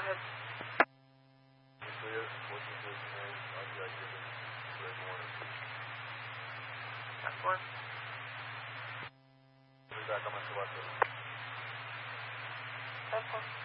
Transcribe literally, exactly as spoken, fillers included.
ahead. Clear. What's the station name? I'll be like giving great morning. That's one. I'll be back on my selector. That's one.